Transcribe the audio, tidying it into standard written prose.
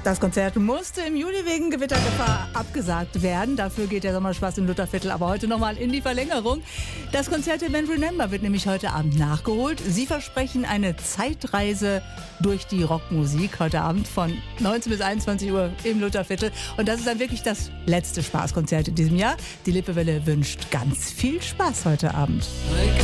Das Konzert musste im Juli wegen Gewittergefahr abgesagt werden. Dafür geht der Sommerspaß im Lutherviertel aber heute nochmal in die Verlängerung. Das Konzert der Band Remember wird nämlich heute Abend nachgeholt. Sie versprechen eine Zeitreise durch die Rockmusik heute Abend von 19 bis 21 Uhr im Lutherviertel. Und das ist dann wirklich das letzte Spaßkonzert in diesem Jahr. Die Lippewelle wünscht ganz viel Spaß heute Abend.